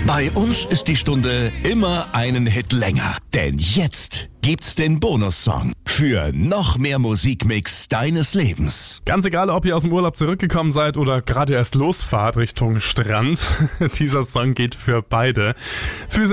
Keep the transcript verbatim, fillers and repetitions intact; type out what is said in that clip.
Bei uns ist die Stunde immer einen Hit länger. Denn jetzt gibt's den Bonussong für noch mehr Musikmix deines Lebens. Ganz egal, ob ihr aus dem Urlaub zurückgekommen seid oder gerade erst losfahrt Richtung Strand, dieser Song geht für beide. Für